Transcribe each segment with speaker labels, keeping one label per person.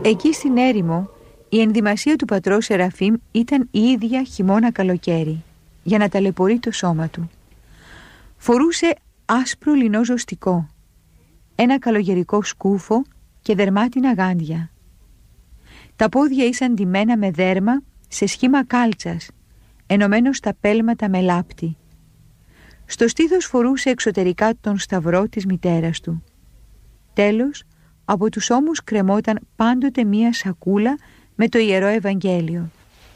Speaker 1: Εκεί στην έρημο η ενδυμασία του πατρός Σεραφείμ ήταν η ίδια χειμώνα-καλοκαίρι, για να ταλαιπωρεί το σώμα του. Φορούσε άσπρο λινό ζωστικό, ένα καλογερικό σκούφο και δερμάτινα γάντια. Τα πόδια ήσαν ντυμένα με δέρμα σε σχήμα κάλτσας, ενωμένο στα πέλματα με λάπτη. Στο στήθος φορούσε εξωτερικά τον σταυρό της μητέρας του. Τέλος, από τους ώμους κρεμόταν πάντοτε μία σακούλα με το Ιερό Ευαγγέλιο.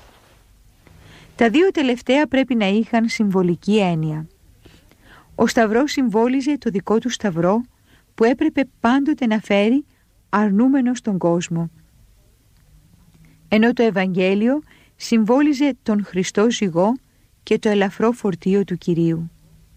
Speaker 1: Τα δύο τελευταία πρέπει να είχαν συμβολική έννοια. Ο σταυρός συμβόλιζε το δικό του σταυρό που έπρεπε πάντοτε να φέρει αρνούμενος τον κόσμο, ενώ το Ευαγγέλιο συμβόλιζε τον Χριστό ζυγό και το ελαφρό φορτίο του Κυρίου.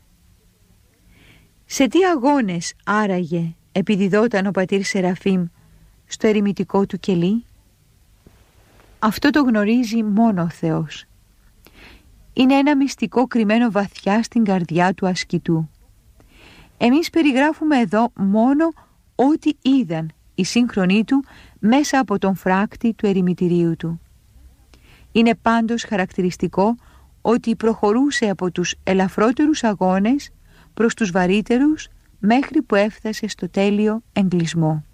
Speaker 1: Σε τι αγώνες άραγε επιδιδόταν ο πατήρ Σεραφείμ στο ερημητικό του κελί? Αυτό το γνωρίζει μόνο ο Θεός. Είναι ένα μυστικό κρυμμένο βαθιά στην καρδιά του ασκητού. Εμείς περιγράφουμε εδώ μόνο ό,τι είδαν οι σύγχρονοι του μέσα από τον φράκτη του ερημητηρίου του. Είναι πάντως χαρακτηριστικό ότι προχωρούσε από τους ελαφρότερους αγώνες προς τους βαρύτερους μέχρι που έφτασε στο τέλειο εγκλισμό.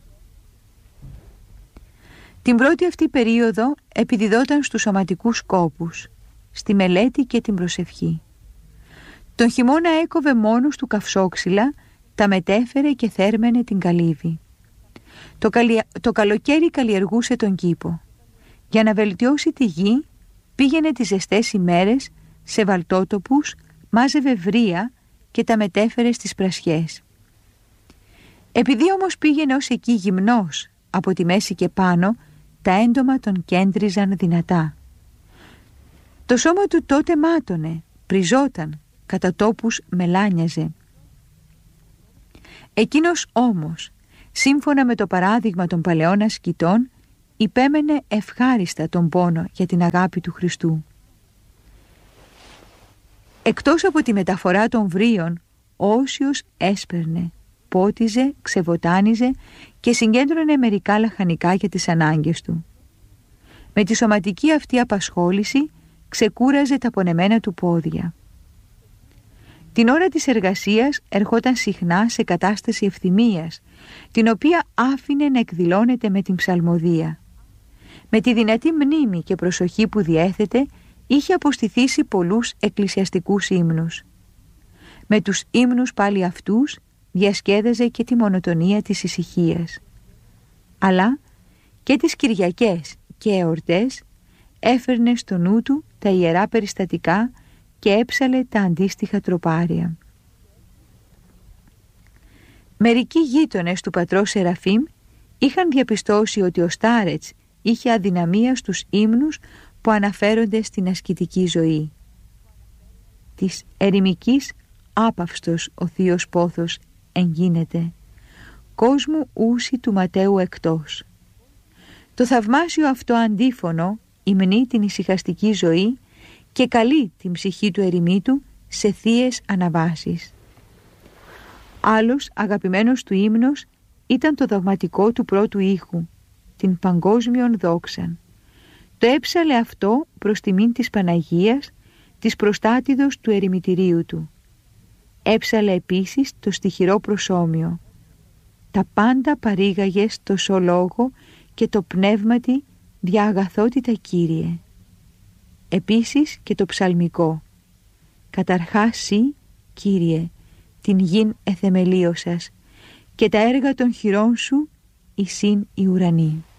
Speaker 1: Την πρώτη αυτή περίοδο επιδιδόταν στους σωματικούς σκόπους, στη μελέτη και την προσευχή. Τον χειμώνα έκοβε μόνος του καυσόξυλα, τα μετέφερε και θέρμενε την καλύβη. Το καλοκαίρι καλλιεργούσε τον κήπο. Για να βελτιώσει τη γη, πήγαινε τις ζεστές ημέρες σε βαλτότοπους, μάζευε βρύα και τα μετέφερε στις πρασιές. Επειδή όμως πήγαινε ως εκεί γυμνός, από τη μέση και πάνω, τα έντομα τον κέντριζαν δυνατά. Το σώμα του τότε μάτωνε, πριζόταν, κατά τόπους μελάνιαζε. Εκείνος όμως, σύμφωνα με το παράδειγμα των παλαιών ασκητών, υπέμενε ευχάριστα τον πόνο για την αγάπη του Χριστού. Εκτός από τη μεταφορά των βρίων, ο Όσιος έσπερνε, πότιζε, ξεβοτάνιζε και συγκέντρωνε μερικά λαχανικά για τις ανάγκες του. Με τη σωματική αυτή απασχόληση ξεκούραζε τα πονεμένα του πόδια. Την ώρα της εργασίας ερχόταν συχνά σε κατάσταση ευθυμίας, την οποία άφηνε να εκδηλώνεται με την ψαλμοδία. Με τη δυνατή μνήμη και προσοχή που διέθετε, είχε αποστηθήσει πολλούς εκκλησιαστικούς ύμνους. Με τους ύμνους πάλι αυτούς διασκέδαζε και τη μονοτονία της ησυχίας. Αλλά και τις Κυριακές και εορτές έφερνε στο νου του τα ιερά περιστατικά και έψαλε τα αντίστοιχα τροπάρια. Μερικοί γείτονες του πατρός Σεραφείμ είχαν διαπιστώσει ότι ο Στάρετς είχε αδυναμία στους ύμνους που αναφέρονται στην ασκητική ζωή. Της ερημικής άπαυστος ο θείος πόθος εγγίνεται, κόσμου ούσι του Ματαίου εκτός. Το θαυμάσιο αυτό αντίφωνο υμνεί την ησυχαστική ζωή και καλεί την ψυχή του ερημίτου σε θείες αναβάσεις. Άλλος αγαπημένος του ύμνος ήταν το δογματικό του πρώτου ήχου, την παγκόσμιον δόξαν. Το έψαλε αυτό προς τιμήν της Παναγίας, της προστάτηδος του ερημητηρίου του. Έψαλε επίσης το στιχηρό προσώμιο. Τα πάντα παρήγαγε στο σολόγο και το πνεύματι δια αγαθότητα Κύριε. Επίσης και το ψαλμικό. Καταρχάς σοι, Κύριε, την γην εθεμελίωσας και τα έργα των χειρών σου εισήν οι ουρανοί.